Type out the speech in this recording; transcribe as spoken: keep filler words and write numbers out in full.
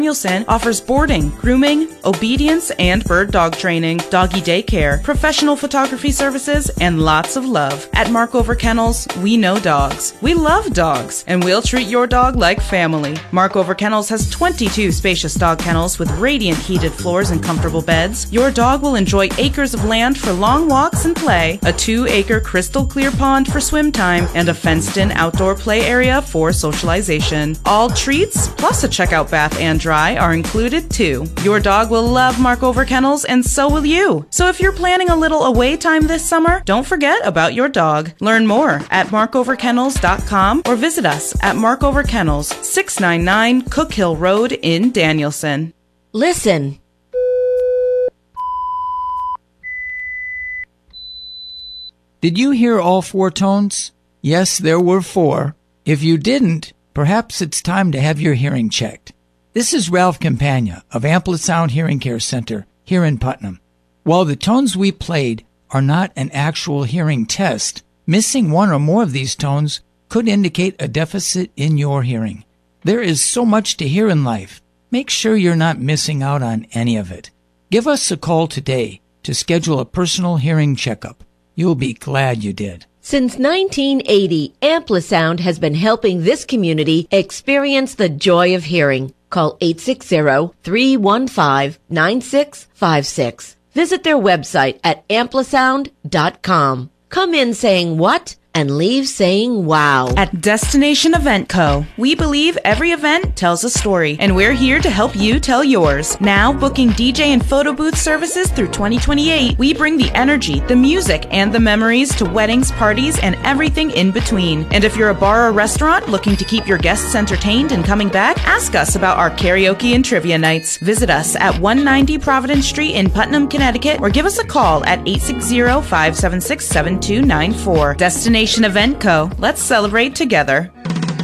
Danielson offers boarding, grooming, obedience, and bird dog training, doggy daycare, professional photography services, and lots of love. At Markover Kennels, we know dogs. We love dogs, and we'll treat your dog like family. Markover Kennels has twenty-two spacious dog kennels with radiant heated floors and comfortable beds. Your dog will enjoy acres of land for long walks and play, a two-acre crystal clear pond for swim time, and a fenced-in outdoor play area for socialization. All treats, plus a checkout bath and dry, are included too. Your dog will love Markover Kennels, and so will you. So if you're planning a little away time this summer, don't forget about your dog. Learn more at markover kennels dot com or visit us at Markover Kennels, six ninety-nine Cook Hill Road in Danielson. Listen. Did you hear all four tones? Yes, there were four. If you didn't, perhaps it's time to have your hearing checked. This is Ralph Campagna of Amplisound Hearing Care Center here in Putnam. While the tones we played are not an actual hearing test, missing one or more of these tones could indicate a deficit in your hearing. There is so much to hear in life. Make sure you're not missing out on any of it. Give us a call today to schedule a personal hearing checkup. You'll be glad you did. Since nineteen eighty, Amplisound has been helping this community experience the joy of hearing. Call eight six zero, three one five, nine six five six. Visit their website at amplisound dot com. Come in saying what and leave saying wow. At Destination Event Co., we believe every event tells a story, and we're here to help you tell yours. Now, booking D J and photo booth services through twenty twenty-eight, we bring the energy, the music, and the memories to weddings, parties, and everything in between. And if you're a bar or restaurant looking to keep your guests entertained and coming back, ask us about our karaoke and trivia nights. Visit us at one ninety Providence Street in Putnam, Connecticut, or give us a call at eight six zero, five seven six, seven two nine four. Destination Event Co. Let's celebrate together.